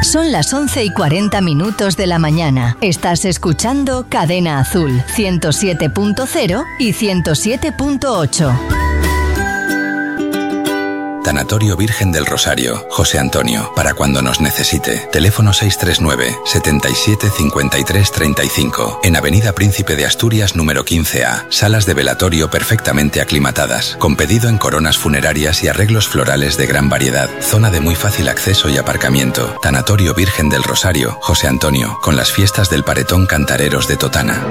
Son las 11:40 de la mañana. Estás escuchando Cadena Azul, 107.0 y 107.8. Tanatorio Virgen del Rosario, José Antonio, para cuando nos necesite. Teléfono 639 77 53 35. En Avenida Príncipe de Asturias, número 15A. Salas de velatorio perfectamente aclimatadas, con pedido en coronas funerarias y arreglos florales de gran variedad. Zona de muy fácil acceso y aparcamiento. Tanatorio Virgen del Rosario, José Antonio, con las fiestas del Paretón Cantareros de Totana.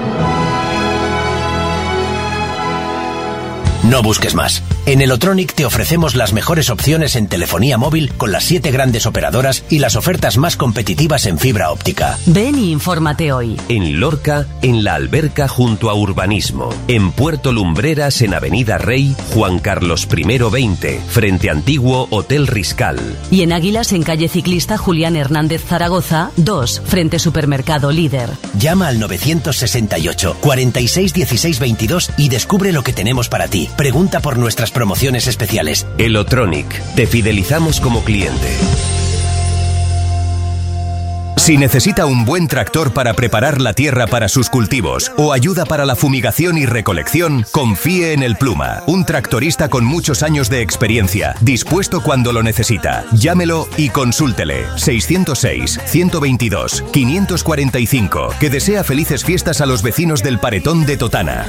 No busques más. En Elotronic te ofrecemos las mejores opciones en telefonía móvil con las 7 grandes operadoras y las ofertas más competitivas en fibra óptica. Ven y infórmate hoy. En Lorca, en La Alberca junto a Urbanismo. En Puerto Lumbreras, en Avenida Rey, Juan Carlos I 20, frente Antiguo Hotel Riscal. Y en Águilas, en calle Ciclista Julián Hernández Zaragoza, 2, frente Supermercado Líder. Llama al 968 46 16 22 y descubre lo que tenemos para ti. Pregunta por nuestras promociones especiales. Elotronic, te fidelizamos como cliente. Si necesita un buen tractor para preparar la tierra para sus cultivos o ayuda para la fumigación y recolección, confíe en el Pluma, un tractorista con muchos años de experiencia, dispuesto cuando lo necesita. Llámelo y consúltele. 606-122-545. Que desea felices fiestas a los vecinos del Paretón de Totana.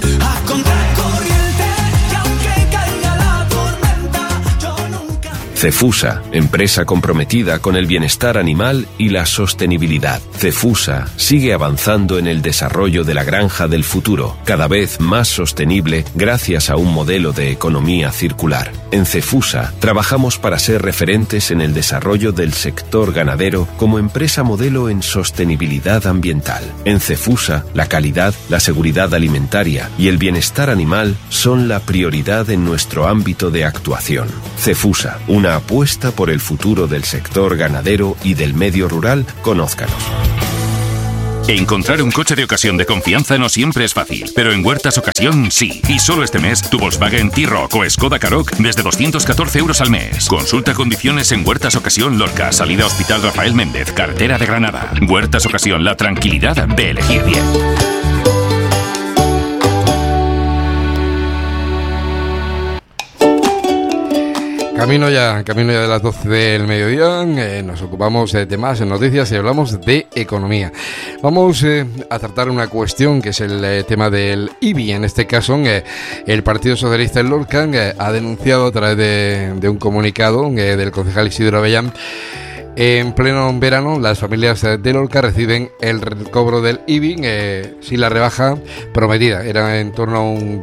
Cefusa, empresa comprometida con el bienestar animal y la sostenibilidad. Cefusa sigue avanzando en el desarrollo de la granja del futuro, cada vez más sostenible gracias a un modelo de economía circular. En Cefusa trabajamos para ser referentes en el desarrollo del sector ganadero como empresa modelo en sostenibilidad ambiental. En Cefusa, la calidad, la seguridad alimentaria y el bienestar animal son la prioridad en nuestro ámbito de actuación. Cefusa, una apuesta por el futuro del sector ganadero y del medio rural. Conózcanos. Encontrar un coche de ocasión de confianza no siempre es fácil, pero en Huertas Ocasión sí. Y solo este mes, tu Volkswagen T-Roc o Skoda Karoq desde 214 euros al mes. Consulta condiciones en Huertas Ocasión Lorca, salida Hospital Rafael Méndez, carretera de Granada. Huertas Ocasión, la tranquilidad de elegir bien. Camino ya de las 12 del mediodía, nos ocupamos de más noticias y hablamos de economía. Vamos a tratar una cuestión que es el tema del IBI. En este caso, el Partido Socialista en Lorca ha denunciado a través de un comunicado del concejal Isidro Avellán. En pleno verano, las familias de Lorca reciben el cobro del IBI sin la rebaja prometida. Era en torno a un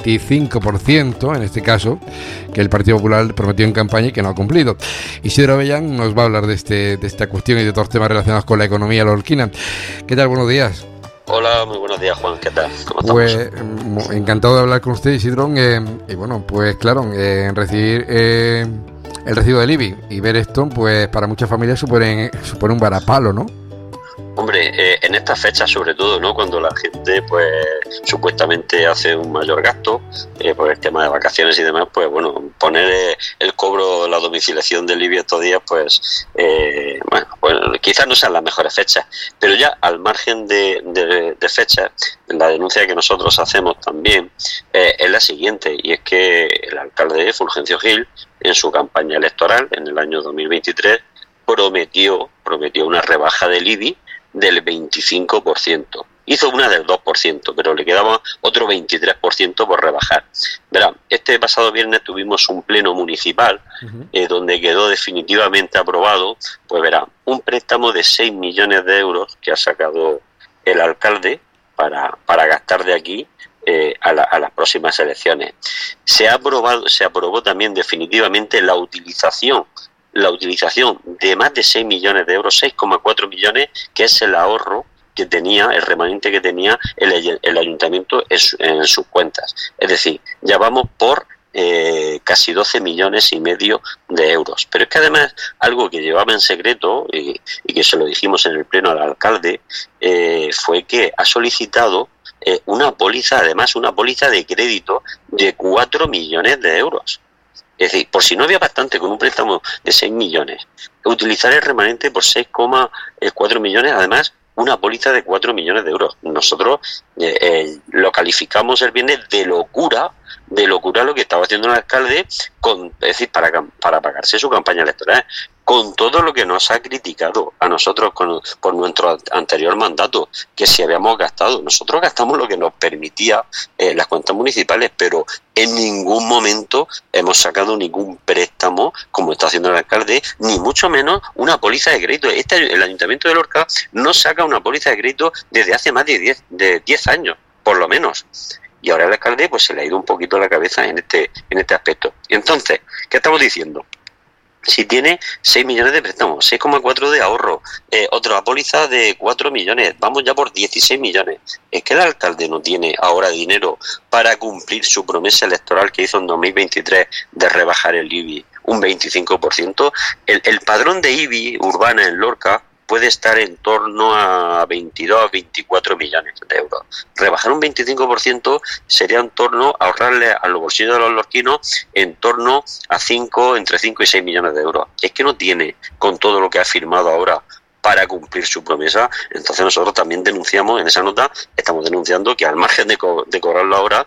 25%, en este caso, que el Partido Popular prometió en campaña y que no ha cumplido. Isidro Avellán nos va a hablar de esta cuestión y de otros temas relacionados con la economía lorquina. ¿Qué tal? Buenos días. Hola, muy buenos días, Juan. ¿Qué tal? ¿Cómo estamos? Pues encantado de hablar con usted, Isidro. Y bueno, pues claro, recibir el recibo del IBI y ver esto, pues para muchas familias supone un varapalo, ¿no? Hombre, en estas fechas sobre todo, ¿no? Cuando la gente, pues, supuestamente hace un mayor gasto por el tema de vacaciones y demás, pues bueno, poner el cobro, la domiciliación del IBI estos días, pues, bueno, pues quizás no sean las mejores fechas, pero ya al margen de fechas, la denuncia que nosotros hacemos también es la siguiente, y es que el alcalde Fulgencio Gil, en su campaña electoral en el año 2023, prometió una rebaja del IBI del 25%. Hizo una del 2%, pero le quedaba otro 23% por rebajar. Verá, este pasado viernes tuvimos un pleno municipal donde quedó definitivamente aprobado, pues verá, un préstamo de 6 millones de euros que ha sacado el alcalde para gastar de aquí a las próximas elecciones. Se aprobó también definitivamente la utilización de más de 6 millones de euros, 6,4 millones, que es el ahorro que tenía, el remanente que tenía el ayuntamiento en sus cuentas. Es decir, ya vamos por casi 12 millones y medio de euros. Pero es que además, algo que llevaba en secreto, y que se lo dijimos en el pleno al alcalde, fue que ha solicitado una póliza de crédito de 4 millones de euros. Es decir, por si no había bastante con un préstamo de 6 millones, utilizar el remanente por 6,4 millones, además una póliza de 4 millones de euros. Nosotros lo calificamos el viernes de locura lo que estaba haciendo el alcalde, es decir, para pagarse su campaña electoral, con todo lo que nos ha criticado a nosotros por nuestro anterior mandato, que si habíamos gastado. Nosotros gastamos lo que nos permitía las cuentas municipales, pero en ningún momento hemos sacado ningún préstamo, como está haciendo el alcalde, ni mucho menos una póliza de crédito. El Ayuntamiento de Lorca no saca una póliza de crédito desde hace más de 10 años, por lo menos. Y ahora el alcalde pues se le ha ido un poquito la cabeza en este aspecto. Y entonces, ¿qué estamos diciendo? Si tiene 6 millones de préstamos, 6,4 de ahorro, otra póliza de 4 millones, vamos ya por 16 millones. Es que el alcalde no tiene ahora dinero para cumplir su promesa electoral que hizo en 2023 de rebajar el IBI un 25%. El padrón de IBI urbana en Lorca puede estar en torno a 22 a 24 millones de euros. Rebajar un 25% sería en torno a ahorrarle a los bolsillos de los lorquinos en torno a entre 5 y 6 millones de euros. Es que no tiene, con todo lo que ha firmado ahora, para cumplir su promesa. Entonces nosotros también denunciamos, en esa nota estamos denunciando que al margen de cobrarlo ahora,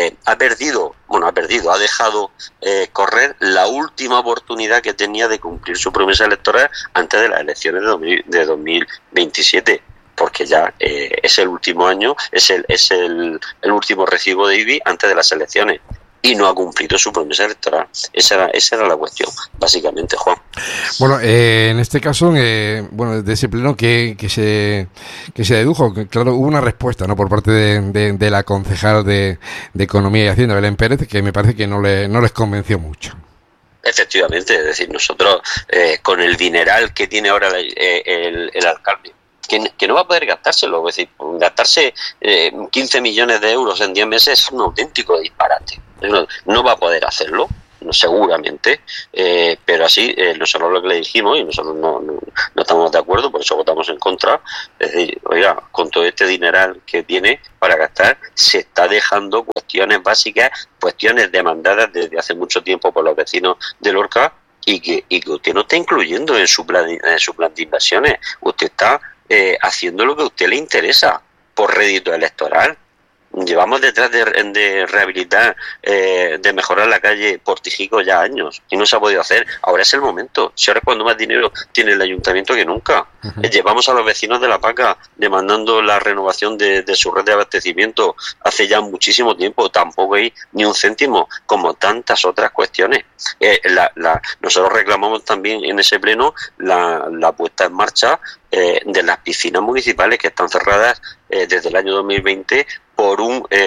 ha dejado correr la última oportunidad que tenía de cumplir su promesa electoral antes de las elecciones de 2027, porque ya es el último año, es el último recibo de IBI antes de las elecciones. Y no ha cumplido su promesa electoral. Esa era la cuestión, básicamente, Juan. Bueno, en este caso, de ese pleno que se dedujo, que claro, hubo una respuesta, ¿no?, por parte de la concejal de Economía y Hacienda, Belén Pérez, que me parece que no les convenció mucho. Efectivamente, es decir, nosotros con el dineral que tiene ahora el alcalde, que no va a poder gastárselo, es decir, gastarse 15 millones de euros en 10 meses es un auténtico disparate. No va a poder hacerlo, seguramente, pero así nosotros lo que le dijimos, y nosotros no estamos de acuerdo, por eso votamos en contra, es decir, oiga, con todo este dineral que tiene para gastar, se está dejando cuestiones básicas, cuestiones demandadas desde hace mucho tiempo por los vecinos de Lorca, y que usted no está incluyendo en su plan de inversiones. Usted está haciendo lo que a usted le interesa por rédito electoral. Llevamos detrás de rehabilitar, de mejorar la calle Portijico ya años y no se ha podido hacer. Ahora es el momento. Si ahora es cuando más dinero tiene el ayuntamiento que nunca. Llevamos a los vecinos de La Paca demandando la renovación de su red de abastecimiento hace ya muchísimo tiempo. Tampoco hay ni un céntimo, como tantas otras cuestiones. Nosotros reclamamos también en ese pleno la puesta en marcha de las piscinas municipales que están cerradas desde el año 2020 por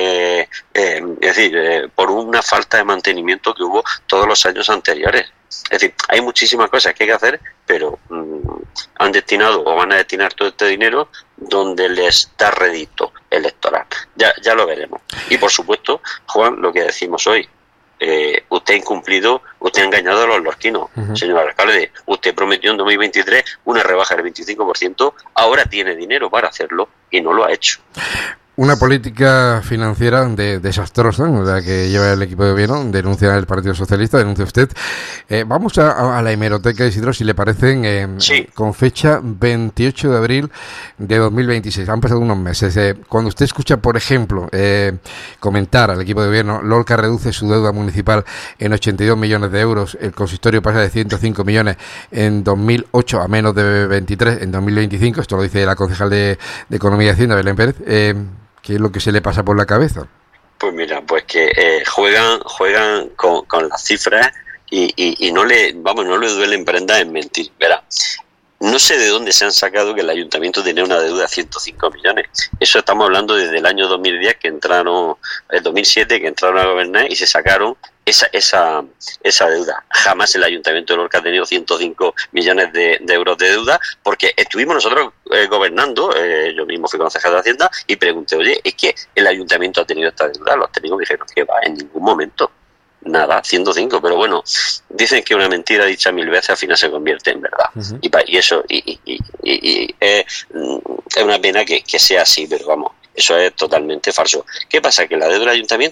por una falta de mantenimiento que hubo todos los años anteriores. Es decir, hay muchísimas cosas que hay que hacer, pero han destinado o van a destinar todo este dinero donde les da rédito electoral. Ya lo veremos. Y por supuesto, Juan, lo que decimos hoy, usted ha incumplido, usted ha engañado a los lorquinos, señor alcalde. Usted prometió en 2023 una rebaja del 25%, ahora tiene dinero para hacerlo y no lo ha hecho. Una política financiera desastrosa, la que lleva el equipo de gobierno, denuncia el Partido Socialista, denuncia usted. Vamos a la hemeroteca, Isidro, si le parecen, sí, con fecha 28 de abril de 2026. Han pasado unos meses. Cuando usted escucha, por ejemplo, comentar al equipo de gobierno, Lorca reduce su deuda municipal en 82 millones de euros, el consistorio pasa de 105 millones en 2008 a menos de 23 en 2025, esto lo dice la concejal de Economía y Hacienda, Belén Pérez. ¿Qué es lo que se le pasa por la cabeza? Pues mira, pues que juegan con las cifras y no le duelen prendas en mentir. Verá, no sé de dónde se han sacado que el ayuntamiento tiene una deuda de 105 millones. Eso estamos hablando desde el año 2010 el 2007 que entraron a gobernar y se sacaron esa deuda. Jamás el ayuntamiento de Lorca ha tenido 105 millones de euros de deuda, porque estuvimos nosotros gobernando, yo mismo fui concejal de Hacienda y pregunté, oye, ¿es que el ayuntamiento ha tenido esta deuda? Los técnicos me dijeron que va, en ningún momento. Nada, 105, pero bueno, dicen que una mentira dicha 1000 veces al final se convierte en verdad. Y eso es una pena que sea así, pero vamos, eso es totalmente falso. ¿Qué pasa? Que la deuda del ayuntamiento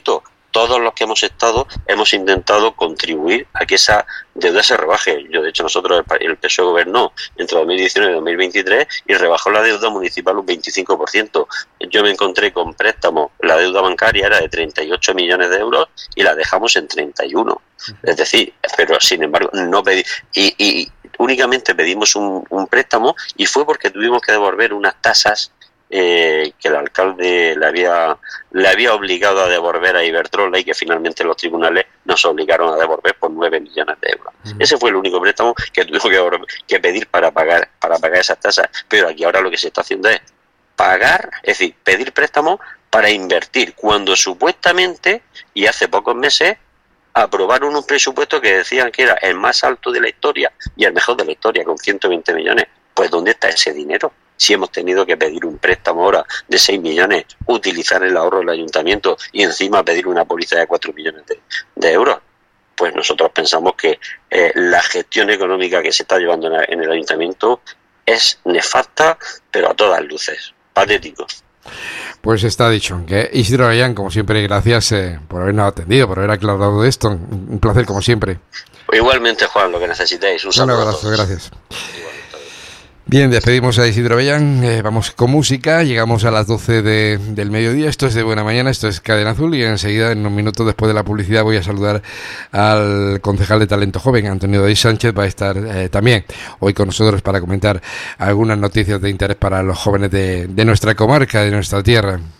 todos los que hemos estado hemos intentado contribuir a que esa deuda se rebaje. Yo, de hecho, nosotros, el PSOE gobernó entre 2019 y 2023 y rebajó la deuda municipal un 25%. Yo me encontré con préstamos, la deuda bancaria era de 38 millones de euros y la dejamos en 31. Es decir, pero sin embargo, no pedí, y únicamente pedimos un préstamo, y fue porque tuvimos que devolver unas tasas que el alcalde le había obligado a devolver a Iberdrola y que finalmente los tribunales nos obligaron a devolver por 9 millones de euros. Ese fue el único préstamo que tuvimos que pedir para pagar esas tasas. Pero aquí ahora lo que se está haciendo es pagar, es decir, pedir préstamos para invertir, cuando supuestamente, y hace pocos meses, aprobaron un presupuesto que decían que era el más alto de la historia y el mejor de la historia, con 120 millones. Pues ¿dónde está ese dinero? Si hemos tenido que pedir un préstamo ahora de 6 millones, utilizar el ahorro del ayuntamiento y encima pedir una póliza de 4 millones de euros, pues nosotros pensamos que la gestión económica que se está llevando en el ayuntamiento es nefasta, pero a todas luces, patético. Pues está dicho. Que Isidro Avellán, como siempre, gracias por habernos atendido, por haber aclarado esto. Un placer, como siempre. Igualmente, Juan, lo que necesitéis. Un saludo. Un abrazo, gracias. Bien, despedimos a Isidro Avellán, vamos con música, llegamos a las 12 del mediodía, esto es de Buena Mañana, esto es Cadena Azul, y enseguida, en unos minutos después de la publicidad, voy a saludar al concejal de Talento Joven, Antonio David Sánchez, va a estar también hoy con nosotros para comentar algunas noticias de interés para los jóvenes de nuestra comarca, de nuestra tierra.